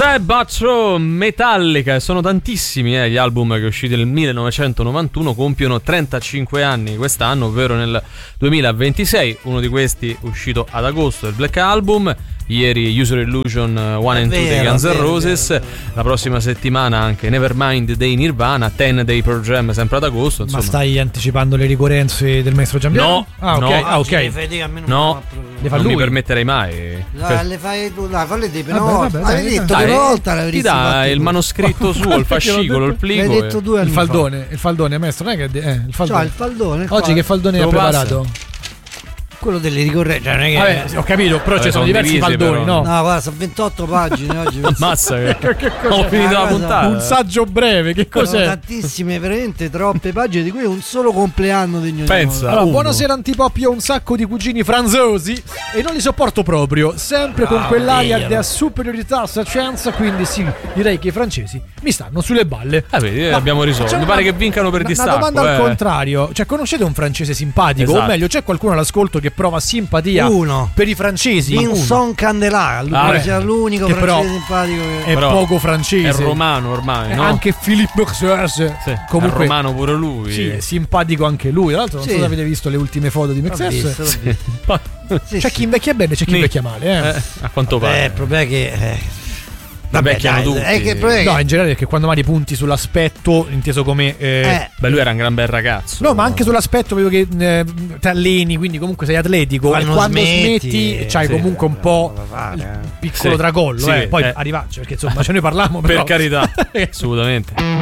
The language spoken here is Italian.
Sad But True, Metallica, e sono tantissimi gli album che usciti nel 1991, compiono 35 anni quest'anno, ovvero nel 2026. Uno di questi uscito ad agosto, il Black Album. Ieri User Illusion 1 and 2 dei Guns N' Roses, vero. La prossima settimana anche Nevermind dei Nirvana, 10 dei Pearl Jam sempre ad agosto, insomma. Ma stai anticipando le ricorrenze del maestro Giampiano? No, ok. No, le fa non lui. Mi permetterei mai. Dai, le fai tu, dai, falle te, però hai detto dai, una volta ti dà il manoscritto suo, il fascicolo, il plico. L'hai detto 2 anni il faldone, maestro, non è che il faldone. Cioè, il faldone. Oggi che faldone hai preparato? Quello delle ricorrenze, non è che... Vabbè, ho capito, però ci sono diversi faldoni, però. no? No, guarda, sono 28 pagine oggi. Mazza, che ho finito la puntata. Un saggio breve, che cos'è? Sono tantissime, veramente troppe pagine, di cui un solo compleanno degno. Pensa. Allora, buonasera Antipop, io ho un sacco di cugini franzosi e non li sopporto proprio, sempre con quell'aria di superiorità saccenza, quindi sì, direi che i francesi mi stanno sulle balle. Vedi, abbiamo risolto. Mi pare che vincano per distacco. Una domanda al contrario, cioè conoscete un francese simpatico? Esatto. O meglio, c'è qualcuno all'ascolto che prova simpatia per i francesi? Vincent Candelà, sia l'unico che francese però simpatico che... è poco francese. È romano ormai, no? Anche Philippe Mexes, sì, comunque è romano pure lui. Sì, è simpatico anche lui. Tra l'altro non so se avete visto le ultime foto di Mexes. C'è chi invecchia bene, c'è chi invecchia male, a quanto pare. Il problema è che vecchiano tutti. No, in generale, perché quando magari punti sull'aspetto, inteso come beh, lui era un gran bel ragazzo. No, ma anche sull'aspetto proprio che ti alleni, quindi comunque sei atletico, e quando smetti c'hai comunque un po' il piccolo tracollo, poi arrivarci, perché insomma ce ne parliamo, per carità. Assolutamente.